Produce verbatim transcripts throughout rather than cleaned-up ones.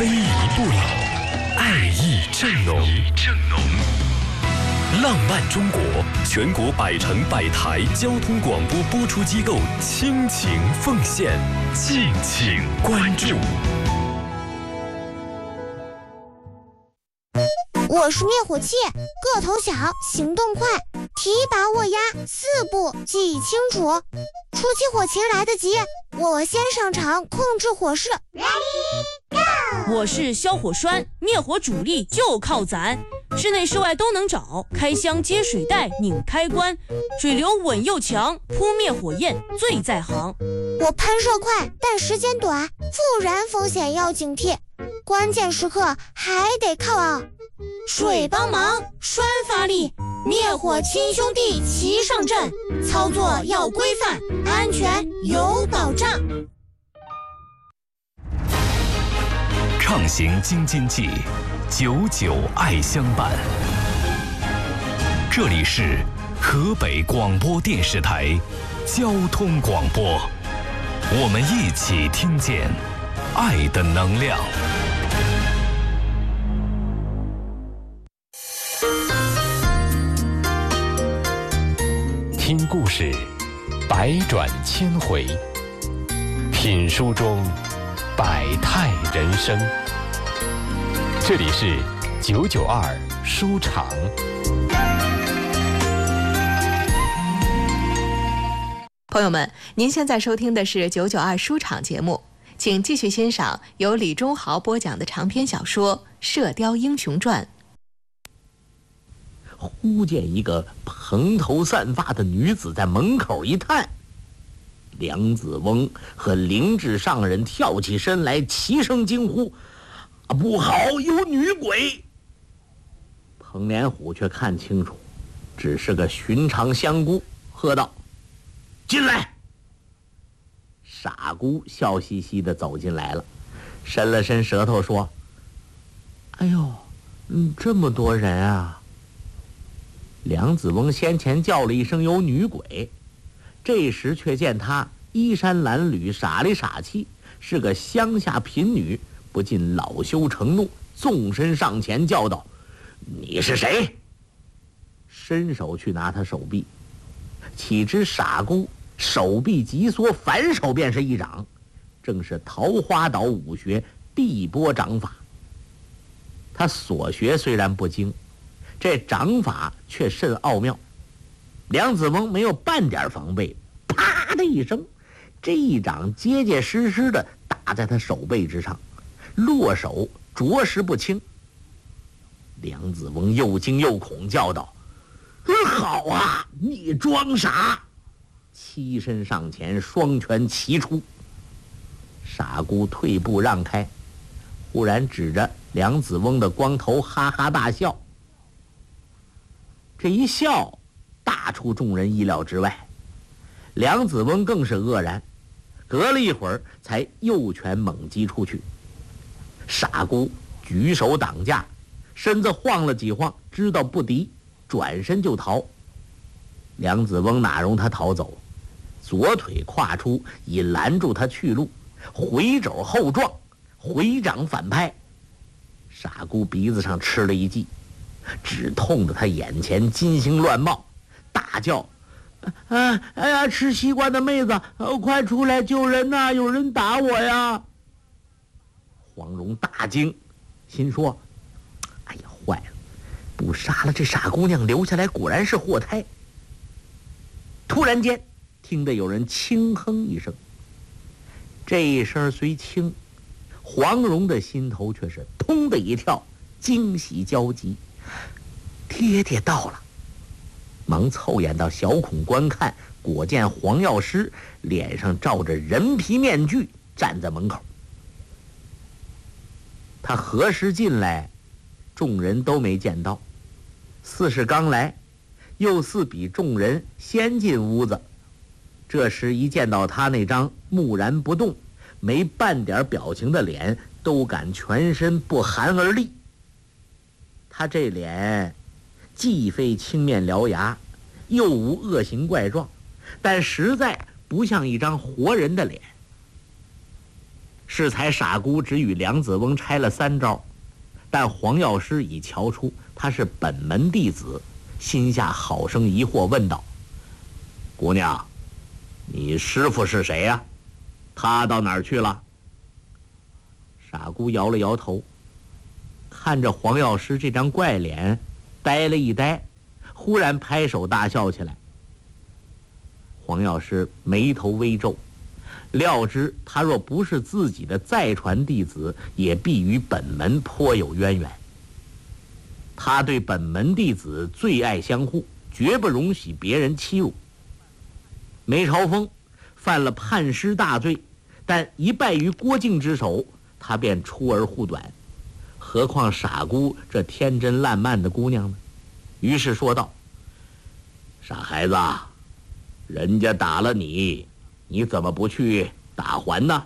非遗不老，爱意正浓。浪漫中国，全国百城百台交通广播播出机构倾情奉献，敬请关注。 我是灭火器，个头小，行动快，提拔握压，四步记忆清楚。初期火情来得及，我先上场控制火势。 我是消火栓，灭火主力就靠咱，室内室外都能找，开箱接水带，拧开关，水流稳又强，扑灭火焰最在行。 我喷射快，但时间短，复燃风险要警惕，关键时刻还得靠啊水帮忙，栓发力，灭火亲兄弟齐上阵，操作要规范，安全有保障。 畅行京津冀，久久爱相伴。这里是河北广播电视台交通广播，我们一起听见爱的能量。听故事，百转千回；品书中百态人生。这里是九九二书场。 朋友们，您现在收听的是九九二书场节目，请继续欣赏由李忠豪播讲的长篇小说《射雕英雄传》。 忽见一个蓬头散发的女子在门口一探，梁子翁和灵智上人跳起身来，齐声惊呼：不好，有女鬼！彭连虎却看清楚，只是个寻常香菇，喝道：进来！傻姑笑嘻嘻地走进来了，伸了伸舌头说：哎呦，嗯，这么多人啊！梁子翁先前叫了一声有女鬼，这时却见他衣衫褴褛，傻里傻气，是个乡下贫女，不禁恼羞成怒，纵身上前叫道：你是谁？伸手去拿他手臂，岂知傻姑手臂急缩，反手便是一掌，正是桃花岛武学地波掌法。他所学虽然不精，这掌法却甚奥妙。梁子翁没有半点防备，啪的一声，这一掌结结实实的打在他手背之上，落手着实不轻。梁子翁又惊又恐，叫道：好啊，你装傻！欺身上前，双拳齐出。傻姑退步让开，忽然指着梁子翁的光头哈哈大笑。这一笑大出众人意料之外，梁子翁更是愕然，隔了一会儿才右拳猛击出去。傻姑举手挡架，身子晃了几晃，知道不敌，转身就逃。梁子翁哪容他逃走，左腿跨出以拦住他去路，回肘后撞，回掌反拍。傻姑鼻子上吃了一记，只痛得他眼前金星乱冒，大叫：啊，哎呀，吃西瓜的妹子，呃、快出来救人呐、啊！有人打我呀！黄蓉大惊，心说：哎呀，坏了，不杀了这傻姑娘，留下来果然是祸胎。突然间听得有人轻哼一声，这一声虽轻，黄蓉的心头却是通的一跳，惊喜交集。爹爹到了，忙凑眼到小孔观看，果见黄药师脸上罩着人皮面具，站在门口。他何时进来，众人都没见到，似是刚来，又似比众人先进屋子。这时一见到他那张木然不动，没半点表情的脸，都感全身不寒而栗。他这脸既非青面獠牙，又无恶形怪状，但实在不像一张活人的脸。 适才傻姑只与梁子翁拆了三招，但黄药师已瞧出他是本门弟子，心下好生疑惑，问道：“姑娘，你师傅是谁呀？他到哪儿去了？”傻姑摇了摇头，看着黄药师这张怪脸，呆了一呆，忽然拍手大笑起来。黄药师眉头微皱，料知他若不是自己的再传弟子，也必与本门颇有渊源。他对本门弟子最爱相护，绝不容许别人欺辱。梅超风犯了叛师大罪，但一败于郭靖之手，他便出而护短，何况傻姑这天真烂漫的姑娘呢？于是说道：“傻孩子，人家打了你，你怎么不去打还呢？”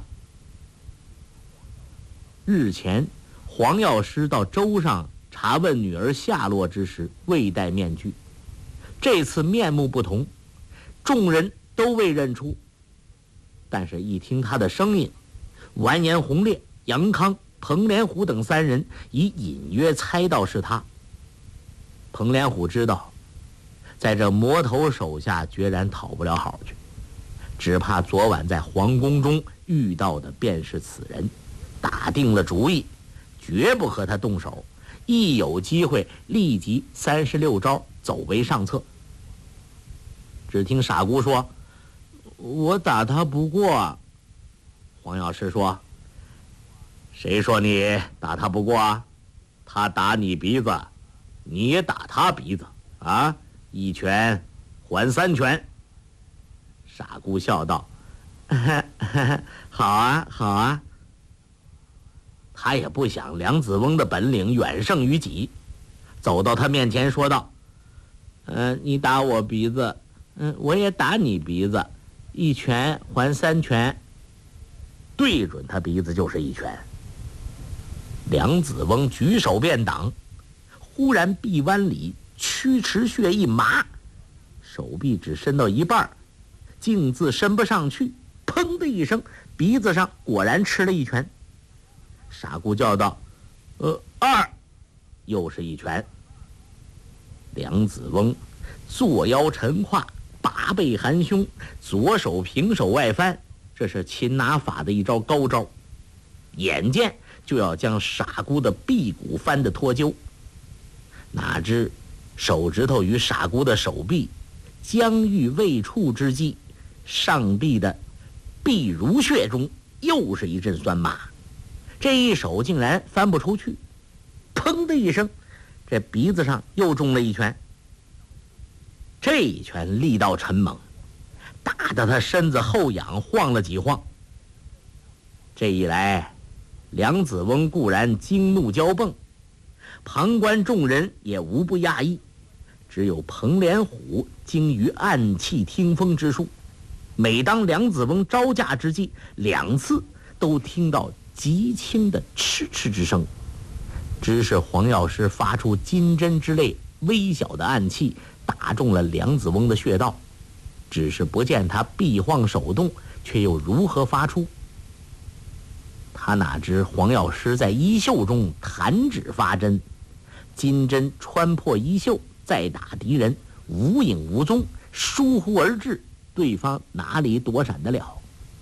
日前黄药师到州上查问女儿下落之时，未戴面具，这次面目不同，众人都未认出，但是一听他的声音，完颜洪烈、杨康、彭连虎等三人已隐约猜到是他。彭连虎知道在这魔头手下决然讨不了好去，只怕昨晚在皇宫中遇到的便是此人，打定了主意，绝不和他动手，一有机会立即三十六招走为上策。只听傻姑说：“我打他不过。”黄药师说：“谁说你打他不过啊？他打你鼻子，你也打他鼻子啊，一拳还三拳。”傻姑笑道：“好啊好啊。”他也不想梁子翁的本领远胜于己，走到他面前说道：“嗯、呃，你打我鼻子，嗯，我也打你鼻子，一拳还三拳。”对准他鼻子就是一拳。梁子翁举手便挡，忽然臂弯里曲池穴一麻，手臂只伸到一半，径自伸不上去，砰的一声，鼻子上果然吃了一拳。傻姑叫道：“呃，二！”又是一拳。梁子翁坐腰沉胯，拔背含胸，左手平手外翻，这是擒拿法的一招高招，眼见就要将傻姑的臂骨翻得脱臼。哪知手指头与傻姑的手臂将遇未触之际，上臂的臂如穴中又是一阵酸麻，这一手竟然翻不出去，砰的一声，这鼻子上又中了一拳。这一拳力道沉猛，打得他身子后仰，晃了几晃。这一来，梁子翁固然惊怒交迸，旁观众人也无不讶异，只有彭连虎精于暗器听风之术，每当梁子翁招架之际，两次都听到极轻的嗤嗤之声，只是黄药师发出金针之类微小的暗器，打中了梁子翁的穴道，只是不见他臂晃手动，却又如何发出？他哪知黄药师在衣袖中弹指发针，金针穿破衣袖，再打敌人，无影无踪，疏忽而至，对方哪里躲闪得了？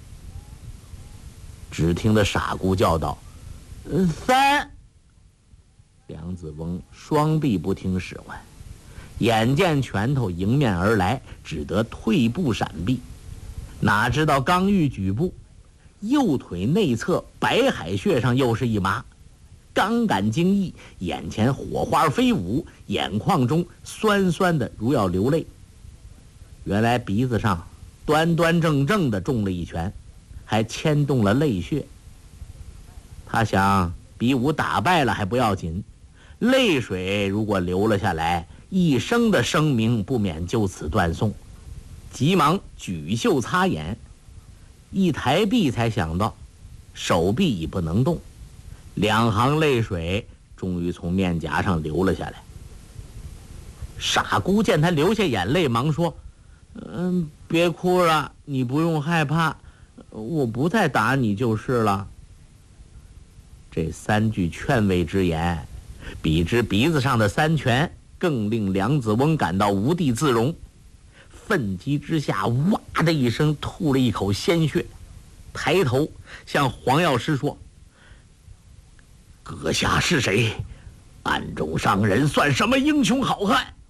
只听得傻姑叫道：“三！”梁子翁双臂不听使唤，眼见拳头迎面而来，只得退步闪避。哪知道刚欲举步，右腿内侧白海穴上又是一麻，刚感惊异，眼前火花飞舞，眼眶中酸酸的如要流泪。原来鼻子上端端正正的中了一拳，还牵动了泪穴。他想比武打败了还不要紧，泪水如果流了下来，一生的声名不免就此断送。急忙举袖擦眼，一抬臂才想到手臂已不能动，两行泪水终于从面颊上流了下来。傻姑见他流下眼泪，忙说：“嗯，别哭了，你不用害怕，我不再打你就是了。” 这三句劝慰之言，比之鼻子上的三拳，更令梁子翁感到无地自容。愤激之下，哇的一声吐了一口鲜血，抬头向黄药师说：“阁下是谁？暗中伤人，算什么英雄好汉？”